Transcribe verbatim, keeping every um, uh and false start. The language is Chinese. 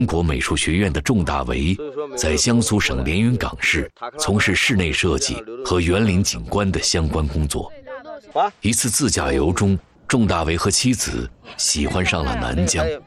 国美术学院的仲大为在江苏省连云港市从事室内设计和园林景观的相关工作。一次自驾游中，仲大为和妻子喜欢上了南疆，